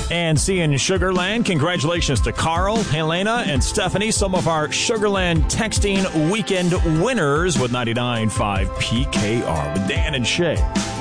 And seeing Sugarland, congratulations to Carl, Helena, and Stephanie, some of our Sugarland texting weekend winners with 99.5 PKR with Dan and Shay.